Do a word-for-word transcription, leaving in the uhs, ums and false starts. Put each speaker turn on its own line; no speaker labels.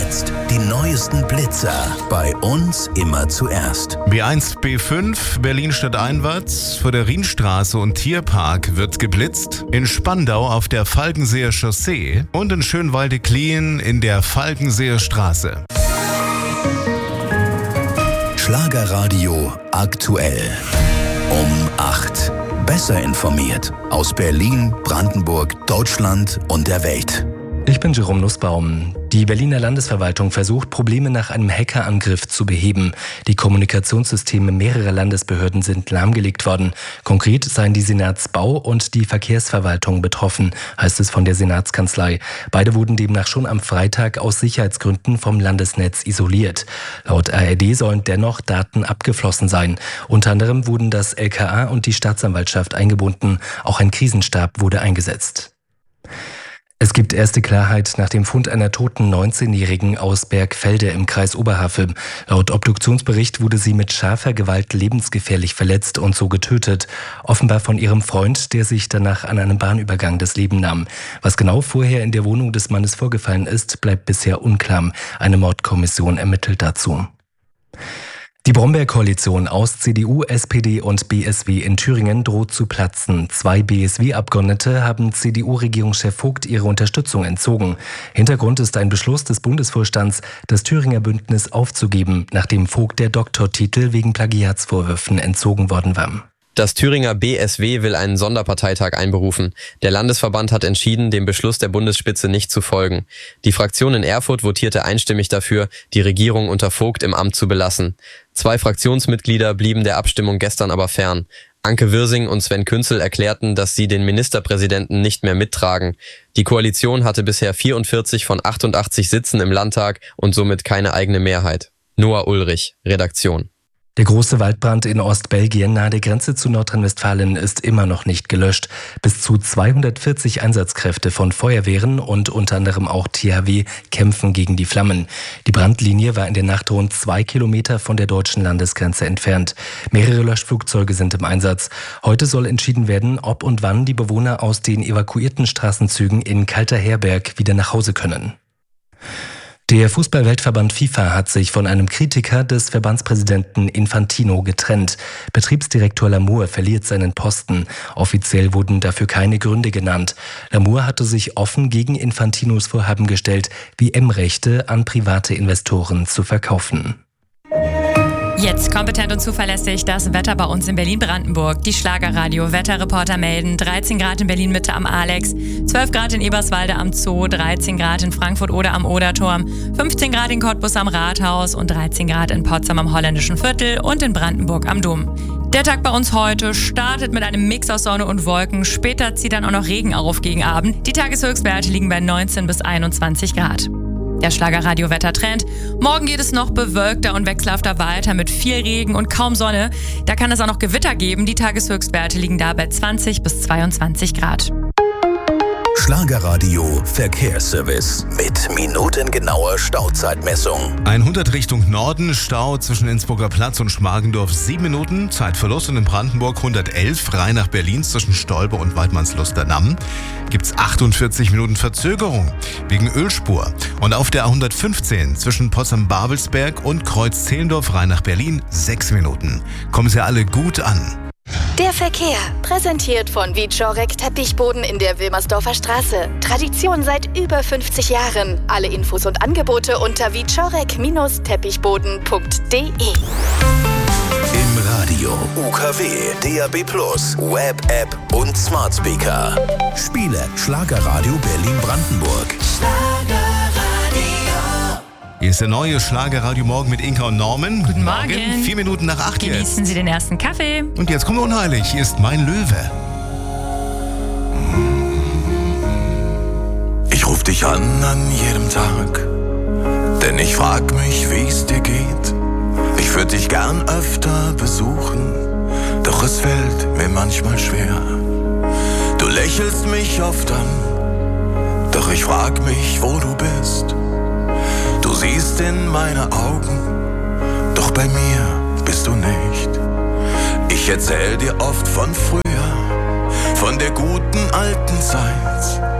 Jetzt die neuesten Blitzer. Bei uns immer zuerst.
B eins, B fünf, Berlin stadteinwärts, vor der Rienstraße und Tierpark wird geblitzt. In Spandau auf der Falkenseer Chaussee und in Schönwalde-Klien in der Falkenseer Straße.
Schlagerradio aktuell. Um acht. Besser informiert. Aus Berlin, Brandenburg, Deutschland und der Welt.
Ich bin Jerome Nussbaum. Die Berliner Landesverwaltung versucht, Probleme nach einem Hackerangriff zu beheben. Die Kommunikationssysteme mehrerer Landesbehörden sind lahmgelegt worden. Konkret seien die Senatsbau- und die Verkehrsverwaltung betroffen, heißt es von der Senatskanzlei. Beide wurden demnach schon am Freitag aus Sicherheitsgründen vom Landesnetz isoliert. Laut A R D sollen dennoch Daten abgeflossen sein. Unter anderem wurden das L K A und die Staatsanwaltschaft eingebunden. Auch ein Krisenstab wurde eingesetzt. Es gibt erste Klarheit nach dem Fund einer toten neunzehnjährigen aus Bergfelde im Kreis Oberhavel. Laut Obduktionsbericht wurde sie mit scharfer Gewalt lebensgefährlich verletzt und so getötet. Offenbar von ihrem Freund, der sich danach an einem Bahnübergang das Leben nahm. Was genau vorher in der Wohnung des Mannes vorgefallen ist, bleibt bisher unklar. Eine Mordkommission ermittelt dazu. Die Brombeerkoalition aus C D U, S P D und B S W in Thüringen droht zu platzen. Zwei B S W-Abgeordnete haben C D U-Regierungschef Vogt ihre Unterstützung entzogen. Hintergrund ist ein Beschluss des Bundesvorstands, das Thüringer Bündnis aufzugeben, nachdem Vogt der Doktortitel wegen Plagiatsvorwürfen entzogen worden war.
Das Thüringer B S W will einen Sonderparteitag einberufen. Der Landesverband hat entschieden, dem Beschluss der Bundesspitze nicht zu folgen. Die Fraktion in Erfurt votierte einstimmig dafür, die Regierung unter Vogt im Amt zu belassen. Zwei Fraktionsmitglieder blieben der Abstimmung gestern aber fern. Anke Wirsing und Sven Künzel erklärten, dass sie den Ministerpräsidenten nicht mehr mittragen. Die Koalition hatte bisher vierundvierzig von achtundachtzig Sitzen im Landtag und somit keine eigene Mehrheit. Noah Ulrich, Redaktion.
Der große Waldbrand in Ostbelgien nahe der Grenze zu Nordrhein-Westfalen ist immer noch nicht gelöscht. Bis zu zweihundertvierzig Einsatzkräfte von Feuerwehren und unter anderem auch T H W kämpfen gegen die Flammen. Die Brandlinie war in der Nacht rund zwei Kilometer von der deutschen Landesgrenze entfernt. Mehrere Löschflugzeuge sind im Einsatz. Heute soll entschieden werden, ob und wann die Bewohner aus den evakuierten Straßenzügen in Kalter-Herberg wieder nach Hause können. Der Fußball-Weltverband FIFA hat sich von einem Kritiker des Verbandspräsidenten Infantino getrennt. Betriebsdirektor Lamour verliert seinen Posten. Offiziell wurden dafür keine Gründe genannt. Lamour hatte sich offen gegen Infantinos Vorhaben gestellt, W M-Rechte an private Investoren zu verkaufen.
Jetzt kompetent und zuverlässig das Wetter bei uns in Berlin-Brandenburg. Die Schlagerradio-Wetterreporter melden dreizehn Grad in Berlin-Mitte am Alex, zwölf Grad in Eberswalde am Zoo, dreizehn Grad in Frankfurt oder am Oderturm, fünfzehn Grad in Cottbus am Rathaus und dreizehn Grad in Potsdam am Holländischen Viertel und in Brandenburg am Dom. Der Tag bei uns heute startet mit einem Mix aus Sonne und Wolken. Später zieht dann auch noch Regen auf gegen Abend. Die Tageshöchstwerte liegen bei neunzehn bis einundzwanzig Grad. Der Schlagerradio-Wettertrend. Morgen geht es noch bewölkter und wechselhafter weiter mit viel Regen und kaum Sonne. Da kann es auch noch Gewitter geben. Die Tageshöchstwerte liegen da bei zwanzig bis zweiundzwanzig Grad.
Schlagerradio Verkehrsservice mit minutengenauer Stauzeitmessung.
hundert Richtung Norden, Stau zwischen Innsbrucker Platz und Schmargendorf sieben Minuten, Zeitverlust, und in Brandenburg hundertelf, rein nach Berlin zwischen Stolpe und Waldmannsluster-Damm gibt's achtundvierzig Minuten Verzögerung wegen Ölspur. Und auf der A hundertfünfzehn zwischen Potsdam-Babelsberg und Kreuz-Zehlendorf rein nach Berlin sechs Minuten. Kommen Sie alle gut an.
Der Verkehr, präsentiert von Wieczorek Teppichboden in der Wilmersdorfer Straße. Tradition seit über fünfzig Jahren. Alle Infos und Angebote unter wieczorek Teppichboden punkt de.
Im Radio, U K W, D A B plus, Web-App und Smart Speaker. Spiele Schlagerradio Berlin-Brandenburg.
Hier ist der neue Schlagerradio Morgen mit Inka und Norman.
Guten Morgen.
Vier Minuten nach acht jetzt.
Genießen Sie den ersten Kaffee.
Und jetzt kommt unheilig. Hier ist mein Löwe.
Ich ruf dich an an jedem Tag, denn ich frag mich, wie's dir geht. Ich würd dich gern öfter besuchen, doch es fällt mir manchmal schwer. Du lächelst mich oft an, doch ich frag mich, wo du bist. Du siehst in meine Augen, doch bei mir bist du nicht. Ich erzähl dir oft von früher, von der guten alten Zeit.